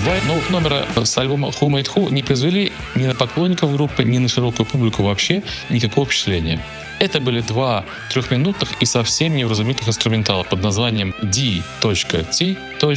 Два новых номера с альбома Who Made Who не произвели ни на поклонников группы, ни на широкую публику вообще никакого впечатления. Это были два трехминутных и совсем невразумительных инструментала под названием D.T.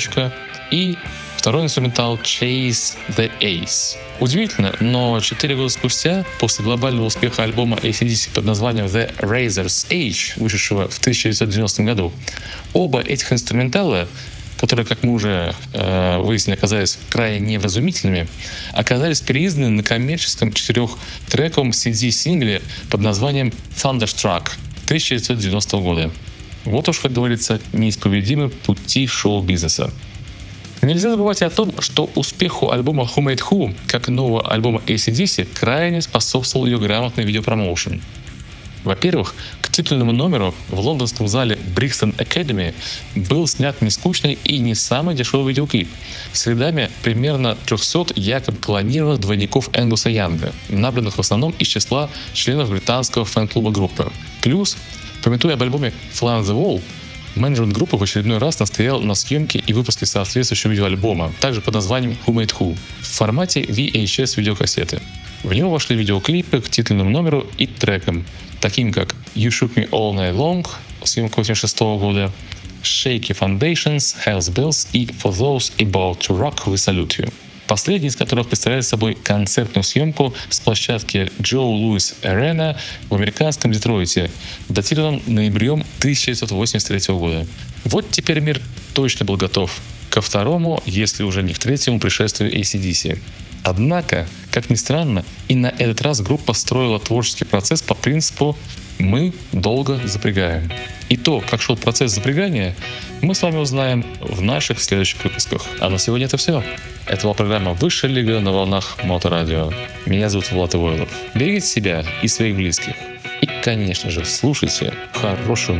и второй инструментал Chase the Ace. Удивительно, но 4 года спустя, после глобального успеха альбома AC/DC под названием The Razor's Edge, вышедшего в 1990 году, оба этих инструментала, которые, как мы уже выяснили, оказались крайне невразумительными, оказались переизданы на коммерческом 4-трековом CD-сингле под названием Thunderstruck 1990 года. Вот уж, как говорится, неисповедимы пути шоу-бизнеса. Нельзя забывать о том, что успеху альбома Who Made Who, как и нового альбома AC/DC, крайне способствовал ее грамотный видеопромоушен. Во-первых, к титульному номеру в лондонском зале Brixton Academy был снят нескучный и не самый дешевый видеоклип с рядами примерно 300 якобы клонированных двойников Энгуса Янга, набранных в основном из числа членов британского фэн-клуба группы. Плюс, памятуя об альбоме Fly on the Wall, менеджмент группы в очередной раз настоял на съемке и выпуске соответствующего видеоальбома, также под названием Who Made Who, в формате VHS видеокассеты. В него вошли видеоклипы к титульному номеру и трекам, таким как You Shook Me All Night Long, съемка 1986 года, Shaky Foundations, Hell's Bells и For Those About to Rock We Salute You. Последний из которых представляет собой концертную съемку с площадки Joe Louis Arena в американском Детройте, датированном ноябрем 1983 года. Вот теперь мир точно был готов ко второму, если уже не к третьему пришествию AC/DC. Однако, как ни странно, и на этот раз группа строила творческий процесс по принципу «мы долго запрягаем». И то, как шел процесс запрягания, мы с вами узнаем в наших следующих выпусках. А на сегодня это все. Это была программа «Высшая лига» на волнах Моторадио. Меня зовут Влад Ивойлов. Берегите себя и своих близких. И, конечно же, слушайте хорошую